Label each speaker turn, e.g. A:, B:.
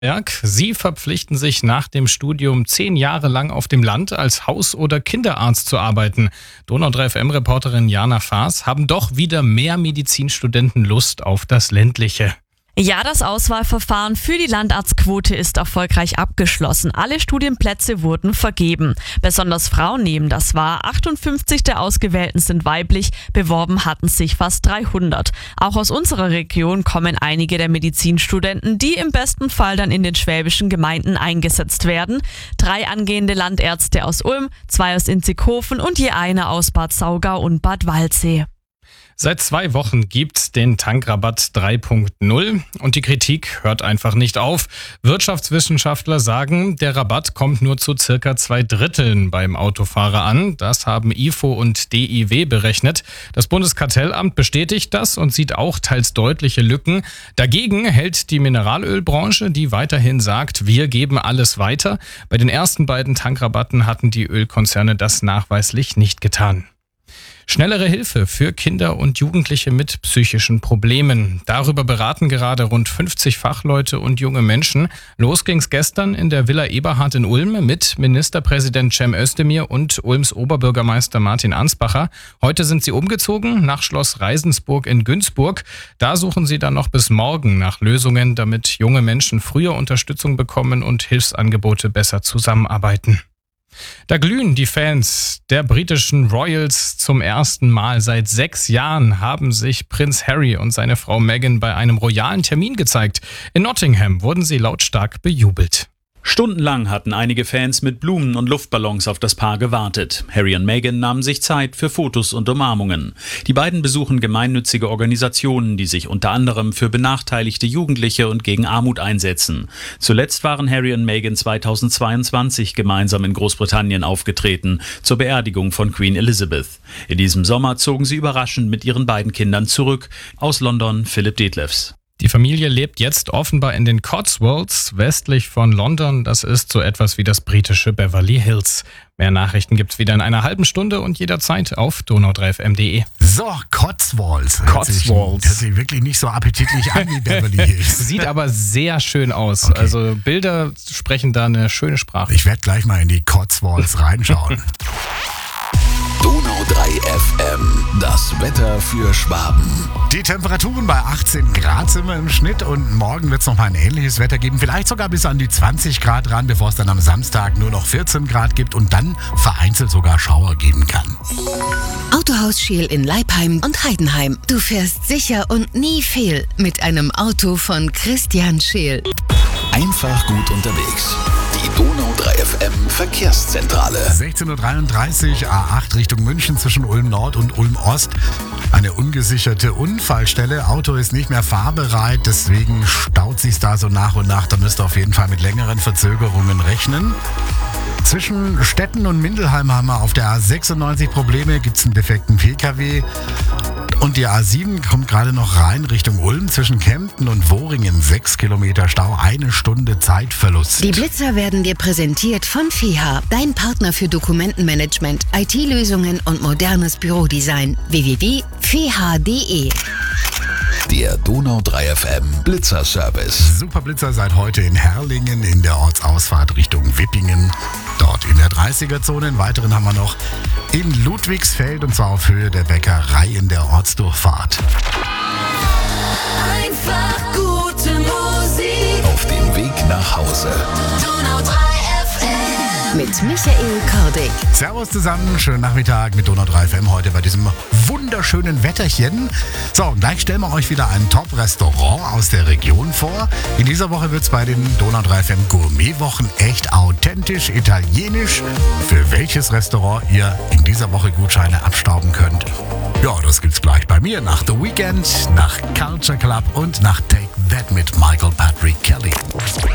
A: Sie verpflichten sich nach dem Studium 10 Jahre lang auf dem Land als Haus- oder Kinderarzt zu arbeiten. Donau 3 FM-Reporterin Jana Faas, haben doch wieder mehr Medizinstudenten Lust auf das Ländliche.
B: Ja, das Auswahlverfahren für die Landarztquote ist erfolgreich abgeschlossen. Alle Studienplätze wurden vergeben. Besonders Frauen nehmen das wahr. 58 der Ausgewählten sind weiblich. Beworben hatten sich fast 300. Auch aus unserer Region kommen einige der Medizinstudenten, die im besten Fall dann in den schwäbischen Gemeinden eingesetzt werden. 3 angehende Landärzte aus Ulm, 2 aus Inzighofen und je einer aus Bad Saugau und Bad Waldsee.
A: Seit 2 Wochen gibt's den Tankrabatt 3.0 und die Kritik hört einfach nicht auf. Wirtschaftswissenschaftler sagen, der Rabatt kommt nur zu circa 2/3 beim Autofahrer an. Das haben IFO und DIW berechnet. Das Bundeskartellamt bestätigt das und sieht auch teils deutliche Lücken. Dagegen hält die Mineralölbranche, die weiterhin sagt, wir geben alles weiter. Bei den ersten beiden Tankrabatten hatten die Ölkonzerne das nachweislich nicht getan. Schnellere Hilfe für Kinder und Jugendliche mit psychischen Problemen. Darüber beraten gerade rund 50 Fachleute und junge Menschen. Los ging's gestern in der Villa Eberhard in Ulm mit Ministerpräsident Cem Özdemir und Ulms Oberbürgermeister Martin Ansbacher. Heute sind sie umgezogen nach Schloss Reisensburg in Günzburg. Da suchen sie dann noch bis morgen nach Lösungen, damit junge Menschen früher Unterstützung bekommen und Hilfsangebote besser zusammenarbeiten. Da glühen die Fans der britischen Royals zum ersten Mal. Seit 6 Jahren haben sich Prinz Harry und seine Frau Meghan bei einem royalen Termin gezeigt. In Nottingham wurden sie lautstark bejubelt.
C: Stundenlang hatten einige Fans mit Blumen und Luftballons auf das Paar gewartet. Harry und Meghan nahmen sich Zeit für Fotos und Umarmungen. Die beiden besuchen gemeinnützige Organisationen, die sich unter anderem für benachteiligte Jugendliche und gegen Armut einsetzen. Zuletzt waren Harry und Meghan 2022 gemeinsam in Großbritannien aufgetreten, zur Beerdigung von Queen Elizabeth. In diesem Sommer zogen sie überraschend mit ihren beiden Kindern zurück. Aus London Philipp Detlefs.
A: Die Familie lebt jetzt offenbar in den Cotswolds, westlich von London. Das ist so etwas wie das britische Beverly Hills. Mehr Nachrichten gibt's wieder in einer halben Stunde und jederzeit auf donau3fm.de.
D: So, Cotswolds. Hört sich wirklich nicht so appetitlich an wie Beverly Hills.
A: Sieht aber sehr schön aus. Okay. Also Bilder sprechen da eine schöne Sprache.
D: Ich werde gleich mal in die Cotswolds reinschauen.
E: Donau 3 FM, das Wetter für Schwaben.
D: Die Temperaturen bei 18 Grad sind wir im Schnitt und morgen wird es nochmal ein ähnliches Wetter geben. Vielleicht sogar bis an die 20 Grad ran, bevor es dann am Samstag nur noch 14 Grad gibt und dann vereinzelt sogar Schauer geben kann.
F: Autohaus Scheel in Leipheim und Heidenheim. Du fährst sicher und nie fehl mit einem Auto von Christian Scheel.
E: Einfach gut unterwegs. Die Donau 3 FM Verkehrszentrale.
D: 16.33 Uhr, A8 Richtung München zwischen Ulm Nord und Ulm Ost. Eine ungesicherte Unfallstelle. Auto ist nicht mehr fahrbereit, deswegen staut sich da so nach und nach. Da müsst ihr auf jeden Fall mit längeren Verzögerungen rechnen. Zwischen Stetten und Mindelheim haben wir auf der A96 Probleme. Gibt es einen defekten PKW. Und die A7 kommt gerade noch rein Richtung Ulm zwischen Kempten und Woringen. 6 Kilometer Stau, 1 Stunde Zeitverlust.
F: Die Blitzer werden dir präsentiert von FEHA, dein Partner für Dokumentenmanagement, IT-Lösungen und modernes Bürodesign. www.feha.de.
E: Der Donau 3 FM Blitzer-Service.
D: Super Blitzer seit heute in Herrlingen in der Ortsausfahrt Richtung Wippingen. Dort in der 30er-Zone. Einen weiteren haben wir noch in Ludwigsfeld und zwar auf Höhe der Bäckerei in der Ortsdurchfahrt.
G: Einfach gute Musik.
E: Auf dem Weg nach Hause.
G: Donau 3 FM.
F: Mit Michael Kordick.
D: Servus zusammen, schönen Nachmittag mit Donau 3 FM heute bei diesem wunderschönen Wetterchen. So, und gleich stellen wir euch wieder ein Top-Restaurant aus der Region vor. In dieser Woche wird es bei den Donau 3 FM Gourmet-Wochen echt authentisch italienisch. Für welches Restaurant ihr in dieser Woche Gutscheine abstauben könnt. Ja, das gibt's gleich bei mir nach The Weeknd, nach Culture Club und nach Take That mit Michael Patrick Kelly.